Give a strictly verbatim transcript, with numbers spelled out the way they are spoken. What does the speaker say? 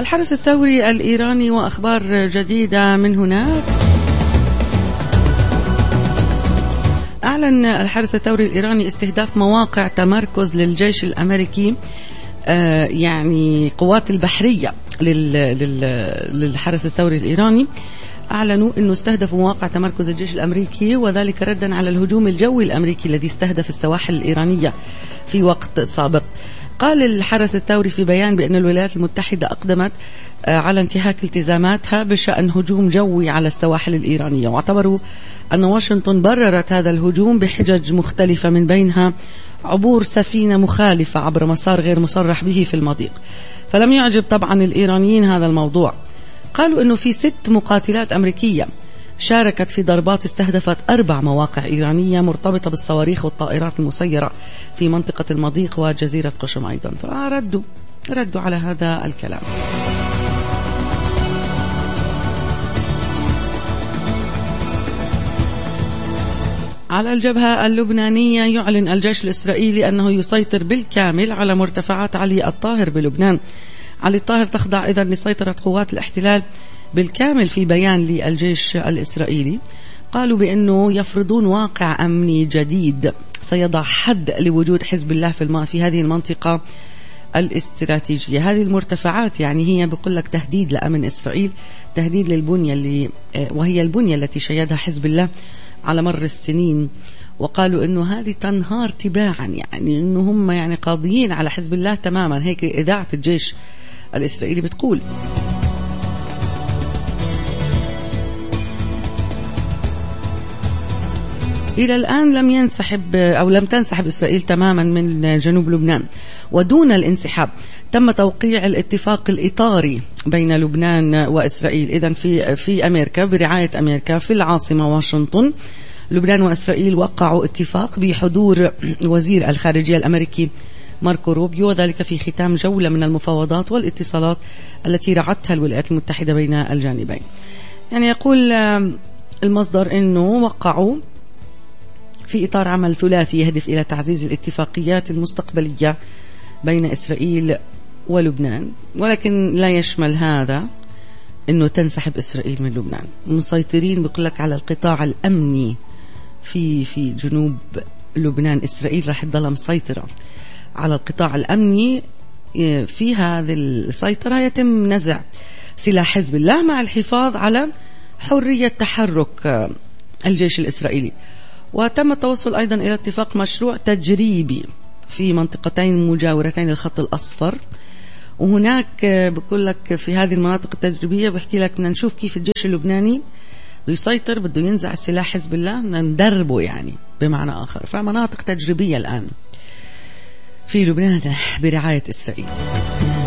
الحرس الثوري الإيراني وأخبار جديدة من هناك. أعلن الحرس الثوري الإيراني استهداف مواقع تمركز للجيش الأمريكي، آه يعني قوات البحرية للحرس الثوري الإيراني. أعلنوا أنه استهدفوا مواقع تمركز الجيش الأمريكي، وذلك ردا على الهجوم الجوي الأمريكي الذي استهدف السواحل الإيرانية في وقت سابق. قال الحرس الثوري في بيان بأن الولايات المتحدة أقدمت على انتهاك التزاماتها بشأن هجوم جوي على السواحل الإيرانية، واعتبروا أن واشنطن بررت هذا الهجوم بحجج مختلفة، من بينها عبور سفينة مخالفة عبر مسار غير مصرح به في المضيق. فلم يعجب طبعا الإيرانيين هذا الموضوع. قالوا أنه في ست مقاتلات أمريكية شاركت في ضربات استهدفت أربع مواقع إيرانية مرتبطة بالصواريخ والطائرات المسيرة في منطقة المضيق وجزيرة قشم أيضا. فردوا ردوا على هذا الكلام. على الجبهة اللبنانية، يعلن الجيش الإسرائيلي أنه يسيطر بالكامل على مرتفعات علي الطاهر بلبنان. علي الطاهر تخضع إذن لسيطرة قوات الاحتلال بالكامل. في بيان للجيش الإسرائيلي قالوا بأنه يفرضون واقع أمني جديد سيضع حد لوجود حزب الله في الم... في هذه المنطقة الاستراتيجية. هذه المرتفعات يعني هي بقول لك تهديد لأمن إسرائيل، تهديد للبنية اللي وهي البنية التي شيدها حزب الله على مر السنين. وقالوا إنه هذه تنهار تباعا، يعني إنه هم يعني قاضيين على حزب الله تماما. هيك إذاعة الجيش الإسرائيلي بتقول. إلى الآن لم ينسحب أو لم تنسحب إسرائيل تماما من جنوب لبنان. ودون الانسحاب تم توقيع الاتفاق الإطاري بين لبنان وإسرائيل. إذن في في أمريكا برعاية أمريكا في العاصمة واشنطن، لبنان وإسرائيل وقعوا اتفاق بحضور وزير الخارجية الأمريكي ماركو روبيو، وذلك في ختام جولة من المفاوضات والاتصالات التي رعتها الولايات المتحدة بين الجانبين. يعني يقول المصدر إنه وقعوا في إطار عمل ثلاثي يهدف إلى تعزيز الاتفاقيات المستقبلية بين إسرائيل ولبنان، ولكن لا يشمل هذا إنه تنسحب إسرائيل من لبنان. مسيطرين بقول لك على القطاع الأمني في في جنوب لبنان. إسرائيل راح تضل مسيطرة على القطاع الأمني. في هذه السيطرة يتم نزع سلاح حزب الله مع الحفاظ على حرية تحرك الجيش الإسرائيلي. وتم التوصل أيضا إلى اتفاق مشروع تجريبي في منطقتين مجاورتين للخط الأصفر. وهناك بقول لك في هذه المناطق التجريبية بحكي لك بدنا نشوف كيف الجيش اللبناني بده يسيطر، بده ينزع سلاح حزب الله، ندربه يعني بمعنى آخر. فمناطق تجريبية الآن في لبنان برعاية إسرائيل.